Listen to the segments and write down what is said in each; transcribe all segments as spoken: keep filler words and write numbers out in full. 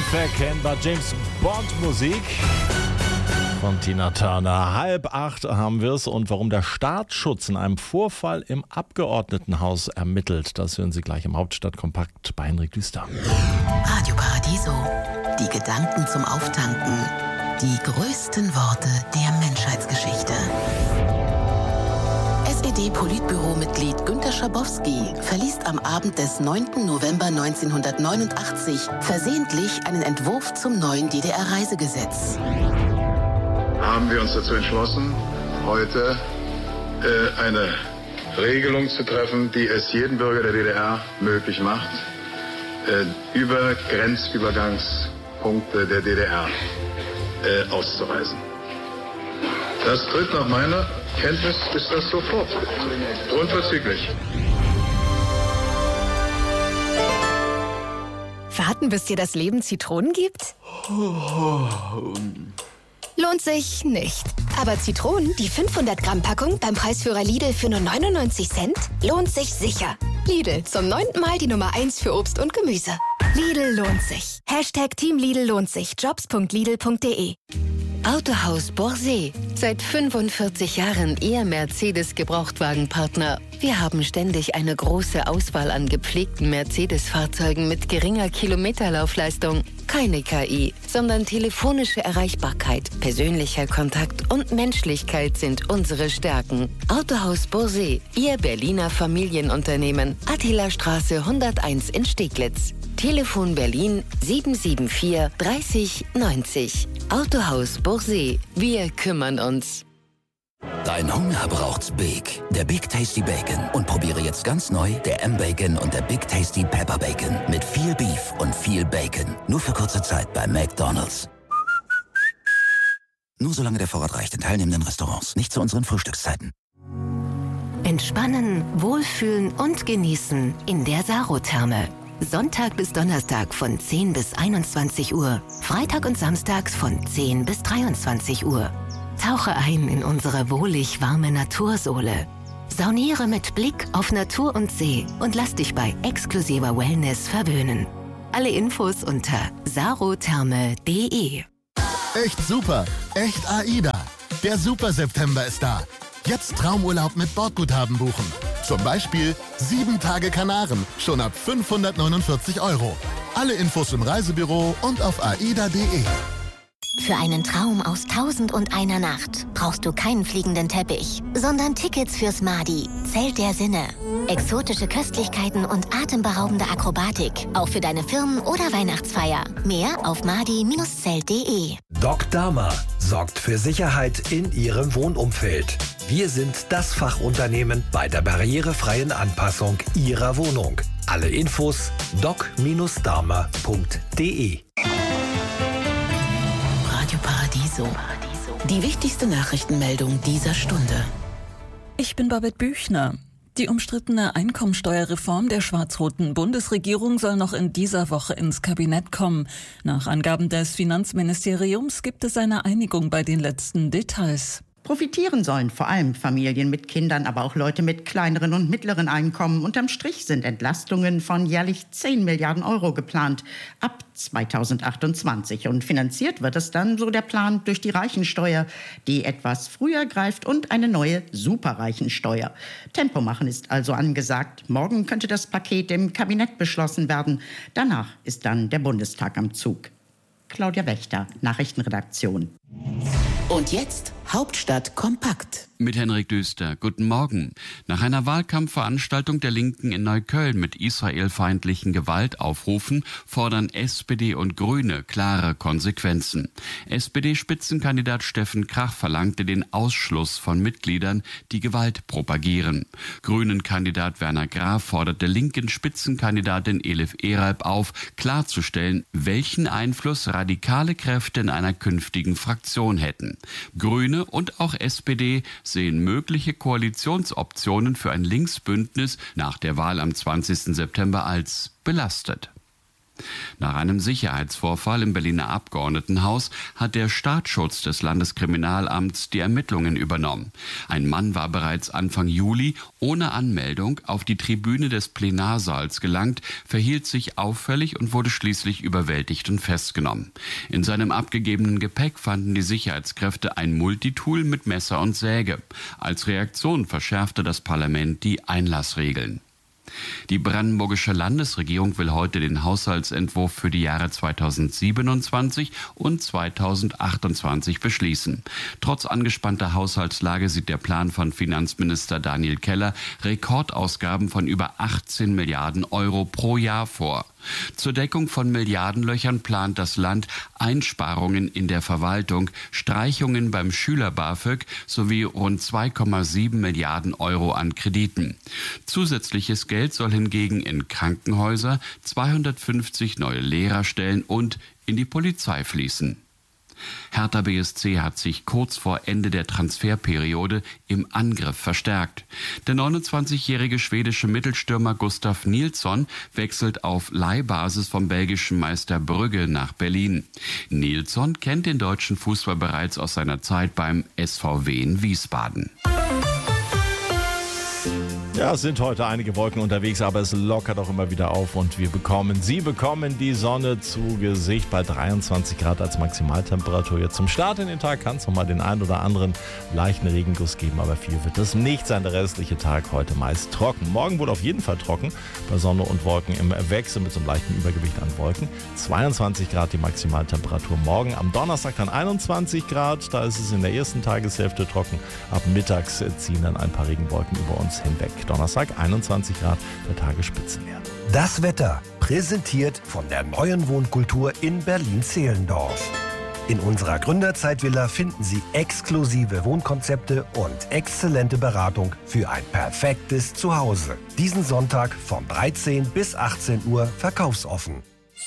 Unverkennbar James Bond Musik von Tina Turner. Halb acht haben wir es und warum der Staatsschutz in einem Vorfall im Abgeordnetenhaus ermittelt, das hören Sie gleich im Hauptstadtkompakt bei Henrik Düster. Radio Paradiso. Die Gedanken zum Auftanken. Die größten Worte der Menschheitsgeschichte. S E D-Politbüro-Mitglied Günter Schabowski verliest am Abend des neunten November neunzehnhundertneunundachtzig versehentlich einen Entwurf zum neuen D D R-Reisegesetz. Haben wir uns dazu entschlossen, heute äh, eine Regelung zu treffen, die es jedem Bürger der D D R möglich macht, äh, über Grenzübergangspunkte der D D R äh, auszureisen. Das tritt nach meiner Kenntnis ist das sofort. Unverzüglich. Warten, bis dir das Leben Zitronen gibt? Lohnt sich nicht. Aber Zitronen, die fünfhundert Gramm Packung beim Preisführer Lidl für nur neunundneunzig Cent, lohnt sich sicher. Lidl, zum neunten Mal die Nummer eins für Obst und Gemüse. Lidl lohnt sich. Hashtag Team Lidl lohnt sich. jobs punkt lidl punkt de. Autohaus Borsee. Seit fünfundvierzig Jahren Ihr Mercedes-Gebrauchtwagenpartner. Wir haben ständig eine große Auswahl an gepflegten Mercedes-Fahrzeugen mit geringer Kilometerlaufleistung. Keine K I, sondern telefonische Erreichbarkeit, persönlicher Kontakt und Menschlichkeit sind unsere Stärken. Autohaus Borsee, Ihr Berliner Familienunternehmen. Attilastraße hunderteins in Steglitz. Telefon Berlin sieben sieben vier dreißig neunzig. Autohaus Borsee. Wir kümmern uns. Dein Hunger braucht's Big. Der Big Tasty Bacon. Und probiere jetzt ganz neu der M-Bacon und der Big Tasty Pepper Bacon. Mit viel Beef und viel Bacon. Nur für kurze Zeit bei McDonald's. Nur solange der Vorrat reicht in teilnehmenden Restaurants. Nicht zu unseren Frühstückszeiten. Entspannen, wohlfühlen und genießen in der Sarotherme. Sonntag bis Donnerstag von zehn bis einundzwanzig Uhr. Freitag und samstags von zehn bis dreiundzwanzig Uhr. Tauche ein in unsere wohlig warme Natursohle. Sauniere mit Blick auf Natur und See und lass dich bei exklusiver Wellness verwöhnen. Alle Infos unter sarotherme punkt de. Echt super, echt AIDA. Der Super September ist da. Jetzt Traumurlaub mit Bordguthaben buchen. Zum Beispiel sieben Tage Kanaren, schon ab fünfhundertneunundvierzig Euro. Alle Infos im Reisebüro und auf aida punkt de. Für einen Traum aus Tausend und einer Nacht brauchst du keinen fliegenden Teppich, sondern Tickets fürs Madi, Zelt der Sinne. Exotische Köstlichkeiten und atemberaubende Akrobatik, auch für deine Firmen- oder Weihnachtsfeier. Mehr auf madi Bindestrich zelt punkt de. Doc Dama sorgt für Sicherheit in Ihrem Wohnumfeld. Wir sind das Fachunternehmen bei der barrierefreien Anpassung Ihrer Wohnung. Alle Infos doc Bindestrich dama punkt de. Radio Paradiso. Die wichtigste Nachrichtenmeldung dieser Stunde. Ich bin Babette Büchner. Die umstrittene Einkommensteuerreform der schwarz-roten Bundesregierung soll noch in dieser Woche ins Kabinett kommen. Nach Angaben des Finanzministeriums gibt es eine Einigung bei den letzten Details. Profitieren sollen vor allem Familien mit Kindern, aber auch Leute mit kleineren und mittleren Einkommen. Unterm Strich sind Entlastungen von jährlich zehn Milliarden Euro geplant ab zweitausendachtundzwanzig. Und finanziert wird es dann, so der Plan, durch die Reichensteuer, die etwas früher greift, und eine neue Superreichensteuer. Tempo machen ist also angesagt. Morgen könnte das Paket im Kabinett beschlossen werden. Danach ist dann der Bundestag am Zug. Claudia Wächter, Nachrichtenredaktion. Und jetzt Hauptstadt kompakt. Mit Henrik Düster. Guten Morgen. Nach einer Wahlkampfveranstaltung der Linken in Neukölln mit israelfeindlichen Gewaltaufrufen fordern S P D und Grüne klare Konsequenzen. S P D-Spitzenkandidat Steffen Krach verlangte den Ausschluss von Mitgliedern, die Gewalt propagieren. Grünen-Kandidat Werner Graf forderte linken Spitzenkandidatin Elif Eralp auf, klarzustellen, welchen Einfluss radikale Kräfte in einer künftigen Fraktion hätten. Grüne und auch S P D sehen mögliche Koalitionsoptionen für ein Linksbündnis nach der Wahl am zwanzigsten September als belastet. Nach einem Sicherheitsvorfall im Berliner Abgeordnetenhaus hat der Staatsschutz des Landeskriminalamts die Ermittlungen übernommen. Ein Mann war bereits Anfang Juli ohne Anmeldung auf die Tribüne des Plenarsaals gelangt, verhielt sich auffällig und wurde schließlich überwältigt und festgenommen. In seinem abgegebenen Gepäck fanden die Sicherheitskräfte ein Multitool mit Messer und Säge. Als Reaktion verschärfte das Parlament die Einlassregeln. Die brandenburgische Landesregierung will heute den Haushaltsentwurf für die Jahre zweitausendsiebenundzwanzig und zweitausendachtundzwanzig beschließen. Trotz angespannter Haushaltslage sieht der Plan von Finanzminister Daniel Keller Rekordausgaben von über achtzehn Milliarden Euro pro Jahr vor. Zur Deckung von Milliardenlöchern plant das Land Einsparungen in der Verwaltung, Streichungen beim Schüler-BAföG sowie rund zwei Komma sieben Milliarden Euro an Krediten. Zusätzliches Geld soll hingegen in Krankenhäuser, zweihundertfünfzig neue Lehrerstellen und in die Polizei fließen. Hertha B S C hat sich kurz vor Ende der Transferperiode im Angriff verstärkt. Der neunundzwanzigjährige schwedische Mittelstürmer Gustav Nilsson wechselt auf Leihbasis vom belgischen Meister Brügge nach Berlin. Nilsson kennt den deutschen Fußball bereits aus seiner Zeit beim S V W in Wiesbaden. Ja, es sind heute einige Wolken unterwegs, aber es lockert auch immer wieder auf und wir bekommen, Sie bekommen die Sonne zu Gesicht bei dreiundzwanzig Grad als Maximaltemperatur. Jetzt zum Start in den Tag kann es nochmal den einen oder anderen leichten Regenguss geben, aber viel wird es nicht sein. Der restliche Tag heute meist trocken. Morgen wohl auf jeden Fall trocken, bei Sonne und Wolken im Wechsel mit so einem leichten Übergewicht an Wolken. zweiundzwanzig Grad die Maximaltemperatur morgen. Am Donnerstag dann einundzwanzig Grad, da ist es in der ersten Tageshälfte trocken. Ab mittags ziehen dann ein paar Regenwolken über uns hinweg. Donnerstag einundzwanzig Grad, der Tagesspitzenwert. Das Wetter präsentiert von der neuen Wohnkultur in Berlin-Zehlendorf. In unserer Gründerzeitvilla finden Sie exklusive Wohnkonzepte und exzellente Beratung für ein perfektes Zuhause. Diesen Sonntag von dreizehn bis achtzehn Uhr verkaufsoffen.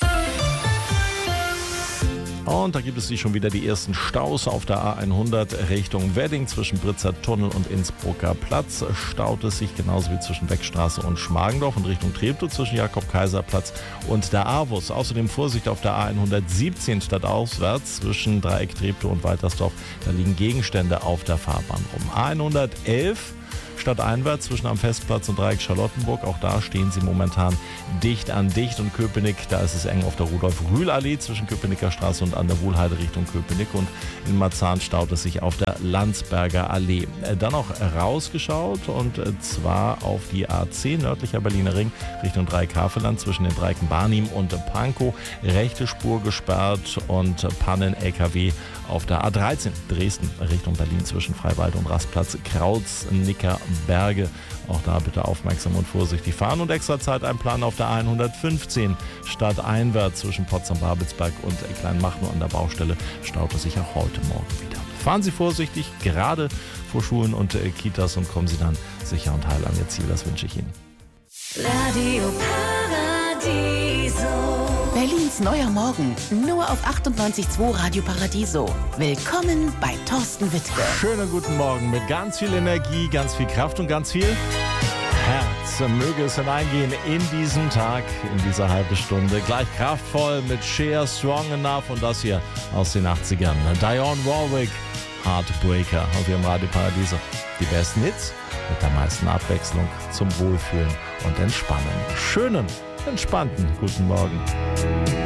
Und da gibt es schon wieder die ersten Staus auf der A hundert Richtung Wedding. Zwischen Britzer Tunnel und Innsbrucker Platz staut es sich, genauso wie zwischen Beckstraße und Schmargendorf und Richtung Treptow zwischen Jakob-Kaiser-Platz und der AWUS. Außerdem Vorsicht auf der A hundertsiebzehn stadtauswärts zwischen Dreieck Treptow und Waltersdorf. Da liegen Gegenstände auf der Fahrbahn rum. A hundertelf stadteinwärts zwischen am Festplatz und Dreieck Charlottenburg. Auch da stehen sie momentan dicht an dicht. Und Köpenick, da ist es eng auf der Rudolf-Rühl-Allee zwischen Köpenicker Straße und an der Wuhlheide Richtung Köpenick. Und in Marzahn staut es sich auf der Landsberger Allee. Dann noch rausgeschaut und zwar auf die A zehn, nördlicher Berliner Ring, Richtung Dreieck-Havelland zwischen den Dreieken Barnim und Pankow. Rechte Spur gesperrt und Pannen-L K W auf der A dreizehn, Dresden Richtung Berlin zwischen Freiwald und Rastplatz Krautz-Nicker Berge. Auch da bitte aufmerksam und vorsichtig fahren und extra Zeit einplanen auf der A hundertfünfzehn stadteinwärts zwischen Potsdam-Babelsberg und Kleinmachnow an der Baustelle staut es sich auch heute Morgen wieder. Fahren Sie vorsichtig, gerade vor Schulen und äh, Kitas und kommen Sie dann sicher und heil an Ihr Ziel. Das wünsche ich Ihnen. Radio Paradiso. Berlins neuer Morgen, nur auf achtundneunzig Komma zwei Radio Paradiso. Willkommen bei Thorsten Wittke. Schönen guten Morgen mit ganz viel Energie, ganz viel Kraft und ganz viel Herz. Möge es hineingehen in diesen Tag, in diese halbe Stunde. Gleich kraftvoll mit Cher, Strong Enough und das hier aus den achtzigern. Dionne Warwick, Heartbreaker auf ihrem Radio Paradiso. Die besten Hits mit der meisten Abwechslung zum Wohlfühlen und Entspannen. Schönen, entspannten guten Morgen.